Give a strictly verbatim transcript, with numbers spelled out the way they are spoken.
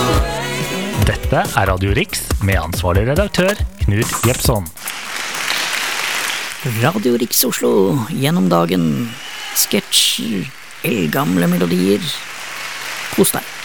Dette er Radio Riks med ansvarlig redaktør Knut Jepson. Radio Riks Oslo, gjennom dagen, sketsjer, eldgamle melodier. Kos deg.